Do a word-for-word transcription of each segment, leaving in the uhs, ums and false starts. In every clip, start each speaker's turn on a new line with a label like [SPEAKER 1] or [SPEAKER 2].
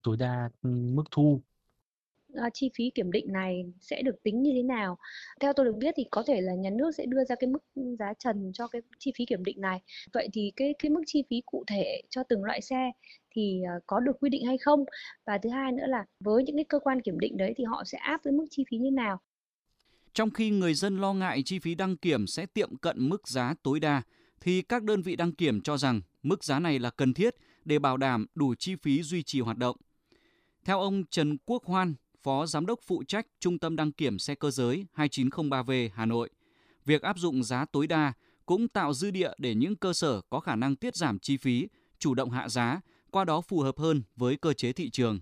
[SPEAKER 1] tối đa, ừm, mức thu.
[SPEAKER 2] Ờ, chi phí kiểm định này sẽ được tính như thế nào? Theo tôi được biết thì có thể là nhà nước sẽ đưa ra cái mức giá trần cho cái chi phí kiểm định này. Vậy thì cái cái mức chi phí cụ thể cho từng loại xe thì, ờ, có được quy định hay không? Và thứ hai nữa là với những cái cơ quan kiểm định đấy thì họ sẽ áp cái mức chi phí như nào?
[SPEAKER 3] Trong khi người dân lo ngại chi phí đăng kiểm sẽ tiệm cận mức giá tối đa, thì các đơn vị đăng kiểm cho rằng mức giá này là cần thiết để bảo đảm đủ chi phí duy trì hoạt động. Theo ông Trần Quốc Hoan, Phó Giám đốc phụ trách Trung tâm đăng kiểm xe cơ giới hai chín không ba V Hà Nội, việc áp dụng giá tối đa cũng tạo dư địa để những cơ sở có khả năng tiết giảm chi phí, chủ động hạ giá, qua đó phù hợp hơn với cơ chế thị trường.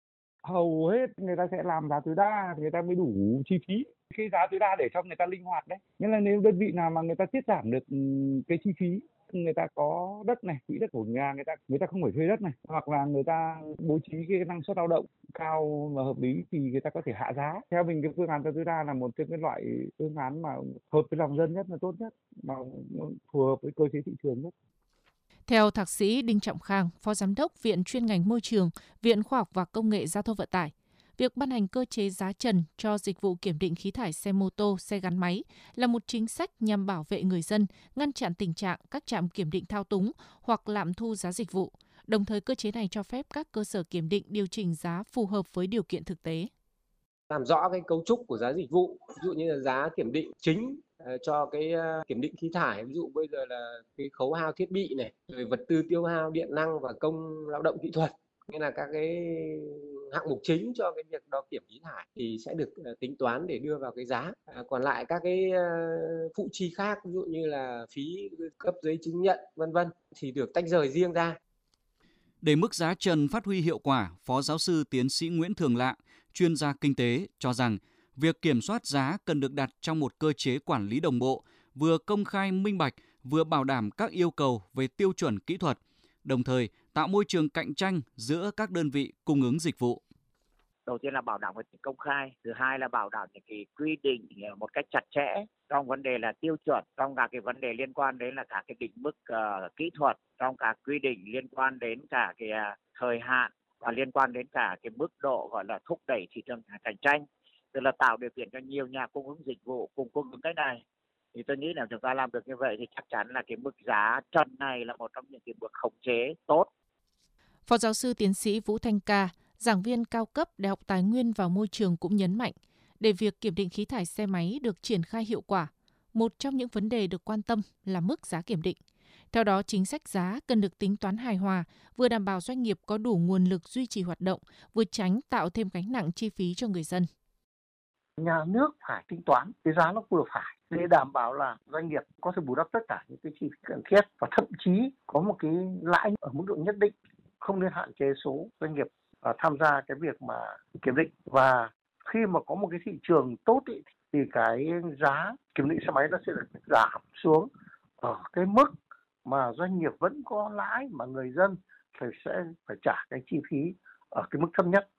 [SPEAKER 4] Hầu hết người ta sẽ làm giá tối đa thì người ta mới đủ chi phí. Cái giá tối đa để cho người ta linh hoạt đấy. Nghĩa là nếu đơn vị nào mà người ta tiết giảm được ừm, cái chi phí, người ta có đất này, quỹ đất của nhà người ta người ta không phải thuê đất này, hoặc là người ta bố trí cái năng suất lao động cao và hợp lý thì người ta có thể hạ giá. Theo mình cái phương án giá tối đa là một trong cái loại phương án mà hợp với lòng dân nhất, là tốt nhất, mà phù hợp với cơ chế thị trường nhất.
[SPEAKER 5] Theo Thạc sĩ Đinh Trọng Khang, Phó Giám đốc Viện chuyên ngành Môi trường, Viện Khoa học và Công nghệ Giao thông Vận tải, việc ban hành cơ chế giá trần cho dịch vụ kiểm định khí thải xe mô tô, xe gắn máy là một chính sách nhằm bảo vệ người dân, ngăn chặn tình trạng các trạm kiểm định thao túng hoặc lạm thu giá dịch vụ. Đồng thời, cơ chế này cho phép các cơ sở kiểm định điều chỉnh giá phù hợp với điều kiện thực tế.
[SPEAKER 6] Làm rõ cái cấu trúc của giá dịch vụ, ví dụ như là giá kiểm định chính cho cái kiểm định khí thải, ví dụ bây giờ là cái khấu hao thiết bị này, rồi vật tư tiêu hao điện năng và công lao động kỹ thuật, nghĩa là các cái hạng mục chính cho cái việc đo kiểm khí thải thì sẽ được tính toán để đưa vào cái giá. À, còn lại các cái phụ chi khác, ví dụ như là phí cấp giấy chứng nhận vân vân thì được tách rời riêng ra.
[SPEAKER 3] Để mức giá trần phát huy hiệu quả, Phó Giáo sư Tiến sĩ Nguyễn Thường Lạng, chuyên gia kinh tế, cho rằng việc kiểm soát giá cần được đặt trong một cơ chế quản lý đồng bộ, vừa công khai minh bạch, vừa bảo đảm các yêu cầu về tiêu chuẩn kỹ thuật, đồng thời tạo môi trường cạnh tranh giữa các đơn vị cung ứng dịch vụ.
[SPEAKER 7] Đầu tiên là bảo đảm về tính công khai, thứ hai là bảo đảm những cái quy định một cách chặt chẽ trong vấn đề là tiêu chuẩn, trong cả cái vấn đề liên quan đến là cả cái định mức uh, kỹ thuật, trong cả quy định liên quan đến cả cái uh, thời hạn và liên quan đến cả cái mức độ gọi là thúc đẩy thị trường cạnh tranh, tức là tạo điều kiện cho nhiều nhà cung ứng dịch vụ cùng cung ứng cái này. Thì tôi nghĩ là chúng ta làm được như vậy thì chắc chắn là cái mức giá trần này là một trong những cái bước khống chế tốt.
[SPEAKER 5] Phó Giáo sư Tiến sĩ Vũ Thanh Ca, giảng viên cao cấp Đại học Tài nguyên và Môi trường cũng nhấn mạnh, để việc kiểm định khí thải xe máy được triển khai hiệu quả, một trong những vấn đề được quan tâm là mức giá kiểm định. Theo đó, chính sách giá cần được tính toán hài hòa, vừa đảm bảo doanh nghiệp có đủ nguồn lực duy trì hoạt động, vừa tránh tạo thêm gánh nặng chi phí cho người dân.
[SPEAKER 8] Nhà nước phải tính toán cái giá nó vừa phải để đảm bảo là doanh nghiệp có thể bù đắp tất cả những cái chi phí cần thiết, và thậm chí có một cái lãi ở mức độ nhất định, không nên hạn chế số doanh nghiệp uh, tham gia cái việc mà kiểm định. Và khi mà có một cái thị trường tốt ý, thì cái giá kiểm định xe máy nó sẽ được giảm xuống ở cái mức mà doanh nghiệp vẫn có lãi, mà người dân phải sẽ phải trả cái chi phí ở cái mức thấp nhất.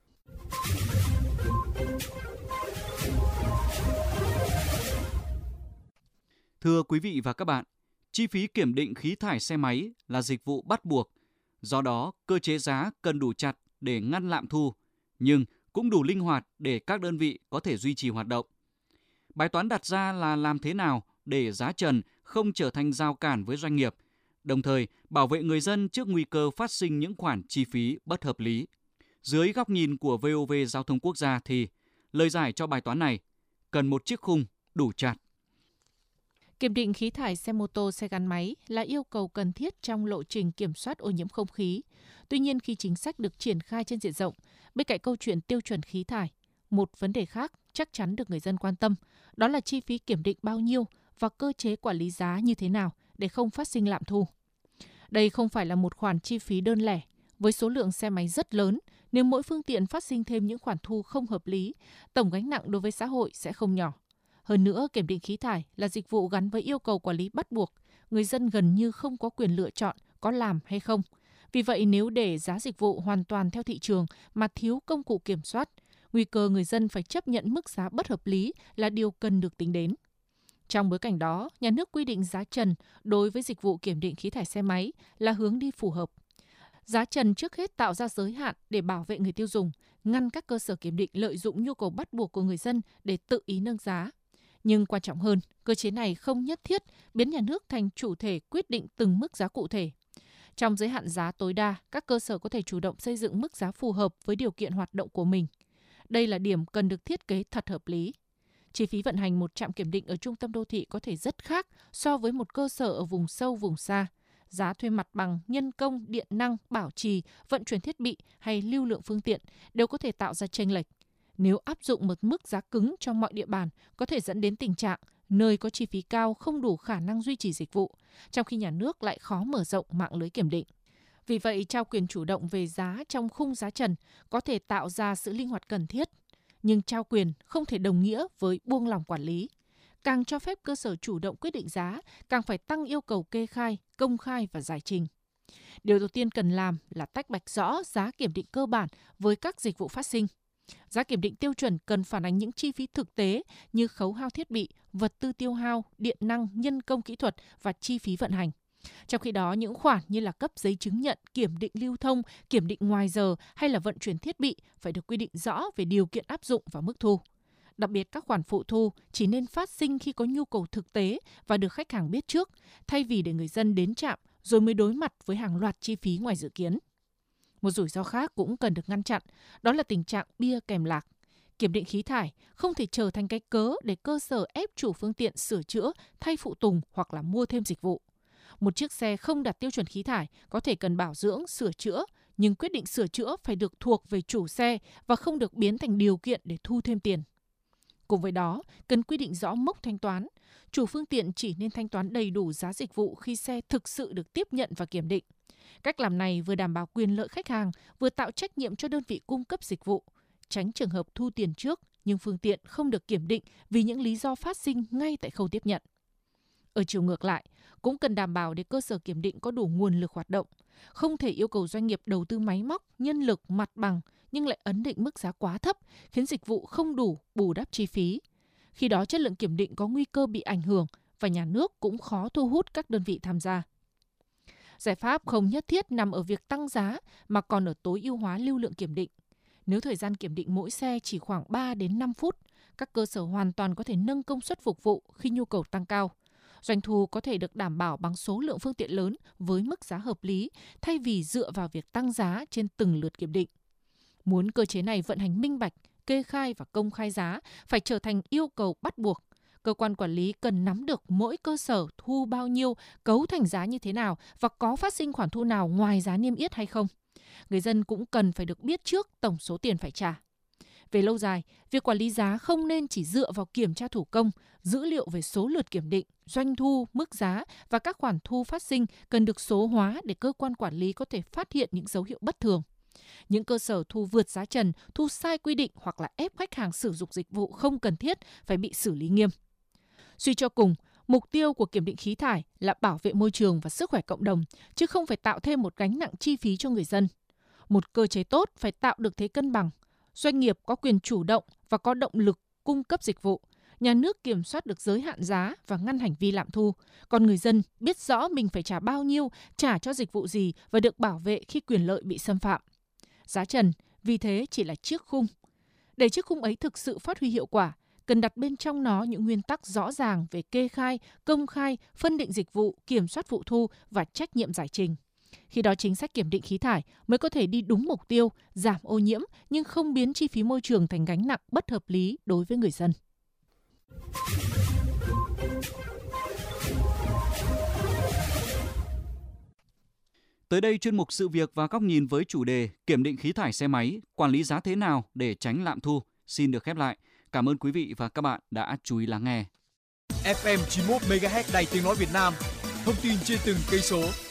[SPEAKER 3] Thưa quý vị và các bạn, chi phí kiểm định khí thải xe máy là dịch vụ bắt buộc. Do đó, cơ chế giá cần đủ chặt để ngăn lạm thu, nhưng cũng đủ linh hoạt để các đơn vị có thể duy trì hoạt động. Bài toán đặt ra là làm thế nào để giá trần không trở thành rào cản với doanh nghiệp, đồng thời bảo vệ người dân trước nguy cơ phát sinh những khoản chi phí bất hợp lý. Dưới góc nhìn của vê o vê Giao thông Quốc gia thì lời giải cho bài toán này cần một chiếc khung đủ chặt.
[SPEAKER 5] Kiểm định khí thải xe mô tô, xe gắn máy là yêu cầu cần thiết trong lộ trình kiểm soát ô nhiễm không khí. Tuy nhiên, khi chính sách được triển khai trên diện rộng, bên cạnh câu chuyện tiêu chuẩn khí thải, một vấn đề khác chắc chắn được người dân quan tâm, đó là chi phí kiểm định bao nhiêu và cơ chế quản lý giá như thế nào để không phát sinh lạm thu. Đây không phải là một khoản chi phí đơn lẻ. Với số lượng xe máy rất lớn, nếu mỗi phương tiện phát sinh thêm những khoản thu không hợp lý, tổng gánh nặng đối với xã hội sẽ không nhỏ. Hơn nữa, kiểm định khí thải là dịch vụ gắn với yêu cầu quản lý bắt buộc, người dân gần như không có quyền lựa chọn có làm hay không. Vì vậy, nếu để giá dịch vụ hoàn toàn theo thị trường mà thiếu công cụ kiểm soát, nguy cơ người dân phải chấp nhận mức giá bất hợp lý là điều cần được tính đến. Trong bối cảnh đó, nhà nước quy định giá trần đối với dịch vụ kiểm định khí thải xe máy là hướng đi phù hợp. Giá trần trước hết tạo ra giới hạn để bảo vệ người tiêu dùng, ngăn các cơ sở kiểm định lợi dụng nhu cầu bắt buộc của người dân để tự ý nâng giá. Nhưng quan trọng hơn, cơ chế này không nhất thiết biến nhà nước thành chủ thể quyết định từng mức giá cụ thể. Trong giới hạn giá tối đa, các cơ sở có thể chủ động xây dựng mức giá phù hợp với điều kiện hoạt động của mình. Đây là điểm cần được thiết kế thật hợp lý. Chi phí vận hành một trạm kiểm định ở trung tâm đô thị có thể rất khác so với một cơ sở ở vùng sâu, vùng xa. Giá thuê mặt bằng, nhân công, điện năng, bảo trì, vận chuyển thiết bị hay lưu lượng phương tiện đều có thể tạo ra chênh lệch. Nếu áp dụng một mức giá cứng cho mọi địa bàn, có thể dẫn đến tình trạng nơi có chi phí cao không đủ khả năng duy trì dịch vụ, trong khi nhà nước lại khó mở rộng mạng lưới kiểm định. Vì vậy, trao quyền chủ động về giá trong khung giá trần có thể tạo ra sự linh hoạt cần thiết, nhưng trao quyền không thể đồng nghĩa với buông lỏng quản lý. Càng cho phép cơ sở chủ động quyết định giá, càng phải tăng yêu cầu kê khai, công khai và giải trình. Điều đầu tiên cần làm là tách bạch rõ giá kiểm định cơ bản với các dịch vụ phát sinh. Giá kiểm định tiêu chuẩn cần phản ánh những chi phí thực tế như khấu hao thiết bị, vật tư tiêu hao, điện năng, nhân công kỹ thuật và chi phí vận hành. Trong khi đó, những khoản như là cấp giấy chứng nhận, kiểm định lưu thông, kiểm định ngoài giờ hay là vận chuyển thiết bị phải được quy định rõ về điều kiện áp dụng và mức thu. Đặc biệt, các khoản phụ thu chỉ nên phát sinh khi có nhu cầu thực tế và được khách hàng biết trước, thay vì để người dân đến trạm rồi mới đối mặt với hàng loạt chi phí ngoài dự kiến. Một rủi ro khác cũng cần được ngăn chặn, đó là tình trạng bia kèm lạc. Kiểm định khí thải không thể trở thành cái cớ để cơ sở ép chủ phương tiện sửa chữa, thay phụ tùng hoặc là mua thêm dịch vụ. Một chiếc xe không đạt tiêu chuẩn khí thải có thể cần bảo dưỡng, sửa chữa, nhưng quyết định sửa chữa phải được thuộc về chủ xe và không được biến thành điều kiện để thu thêm tiền. Cùng với đó, cần quy định rõ mốc thanh toán. Chủ phương tiện chỉ nên thanh toán đầy đủ giá dịch vụ khi xe thực sự được tiếp nhận và kiểm định. Cách làm này vừa đảm bảo quyền lợi khách hàng, vừa tạo trách nhiệm cho đơn vị cung cấp dịch vụ, tránh trường hợp thu tiền trước nhưng phương tiện không được kiểm định vì những lý do phát sinh ngay tại khâu tiếp nhận. Ở chiều ngược lại, cũng cần đảm bảo để cơ sở kiểm định có đủ nguồn lực hoạt động. Không thể yêu cầu doanh nghiệp đầu tư máy móc, nhân lực, mặt bằng nhưng lại ấn định mức giá quá thấp, khiến dịch vụ không đủ bù đắp chi phí. Khi đó chất lượng kiểm định có nguy cơ bị ảnh hưởng và nhà nước cũng khó thu hút các đơn vị tham gia. Giải pháp không nhất thiết nằm ở việc tăng giá mà còn ở tối ưu hóa lưu lượng kiểm định. Nếu thời gian kiểm định mỗi xe chỉ khoảng ba đến năm phút, các cơ sở hoàn toàn có thể nâng công suất phục vụ khi nhu cầu tăng cao. Doanh thu có thể được đảm bảo bằng số lượng phương tiện lớn với mức giá hợp lý thay vì dựa vào việc tăng giá trên từng lượt kiểm định. Muốn cơ chế này vận hành minh bạch, kê khai và công khai giá phải trở thành yêu cầu bắt buộc. Cơ quan quản lý cần nắm được mỗi cơ sở thu bao nhiêu, cấu thành giá như thế nào và có phát sinh khoản thu nào ngoài giá niêm yết hay không. Người dân cũng cần phải được biết trước tổng số tiền phải trả. Về lâu dài, việc quản lý giá không nên chỉ dựa vào kiểm tra thủ công, dữ liệu về số lượt kiểm định, doanh thu, mức giá và các khoản thu phát sinh cần được số hóa để cơ quan quản lý có thể phát hiện những dấu hiệu bất thường. Những cơ sở thu vượt giá trần, thu sai quy định hoặc là ép khách hàng sử dụng dịch vụ không cần thiết phải bị xử lý nghiêm. Suy cho cùng, mục tiêu của kiểm định khí thải là bảo vệ môi trường và sức khỏe cộng đồng, chứ không phải tạo thêm một gánh nặng chi phí cho người dân. Một cơ chế tốt phải tạo được thế cân bằng. Doanh nghiệp có quyền chủ động và có động lực cung cấp dịch vụ. Nhà nước kiểm soát được giới hạn giá và ngăn hành vi lạm thu. Còn người dân biết rõ mình phải trả bao nhiêu, trả cho dịch vụ gì và được bảo vệ khi quyền lợi bị xâm phạm. Giá trần, vì thế chỉ là chiếc khung. Để chiếc khung ấy thực sự phát huy hiệu quả, cần đặt bên trong nó những nguyên tắc rõ ràng về kê khai, công khai, phân định dịch vụ, kiểm soát phụ thu và trách nhiệm giải trình. Khi đó chính sách kiểm định khí thải mới có thể đi đúng mục tiêu, giảm ô nhiễm nhưng không biến chi phí môi trường thành gánh nặng bất hợp lý đối với người dân.
[SPEAKER 3] Tới đây, chuyên mục Sự việc và góc nhìn với chủ đề Kiểm định khí thải xe máy, quản lý giá thế nào để tránh lạm thu xin được khép lại. Cảm ơn quý vị và các bạn đã chú ý lắng nghe.
[SPEAKER 9] ép em chín mươi mốt mê ga héc Đài Tiếng Nói Việt Nam, thông tin trên từng cây số.